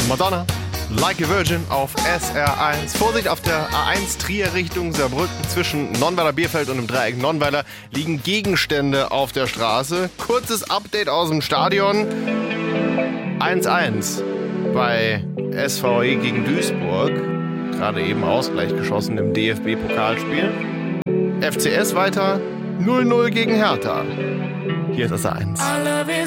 Madonna, Like a Virgin auf SR1. Vorsicht, auf der A1 Trier Richtung Saarbrücken zwischen Nonnweiler Bierfeld und dem Dreieck Nonnweiler liegen Gegenstände auf der Straße. Kurzes Update aus dem Stadion. 1-1 bei SVE gegen Duisburg. Gerade eben Ausgleich geschossen im DFB-Pokalspiel. FCS weiter 0-0 gegen Hertha. Hier ist SR1.